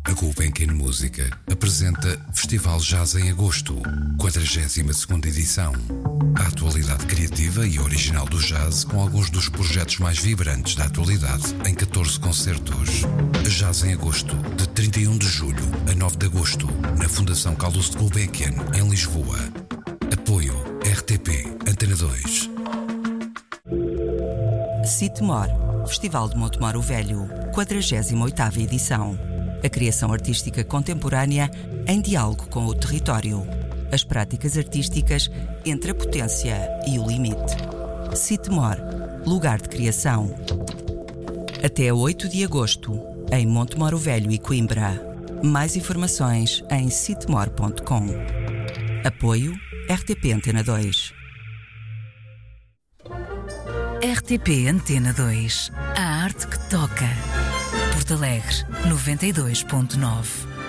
A Gulbenkian Música apresenta Festival Jazz em Agosto, 42ª edição. A atualidade criativa e original do jazz com alguns dos projetos mais vibrantes da atualidade em 14 concertos. Jazz em Agosto, de 31 de julho a 9 de agosto, na Fundação Carlos de Gulbenkian, em Lisboa. Apoio RTP Antena 2. Citemor, Festival de Montemor o Velho, 48ª edição. A criação artística contemporânea em diálogo com o território. As práticas artísticas entre a potência e o limite. Citemor, lugar de criação. Até 8 de agosto, em Montemor o Velho e Coimbra. Mais informações em citemor.com. Apoio RTP Antena 2. RTP Antena 2. A arte que toca. Porto Alegre, 92.9.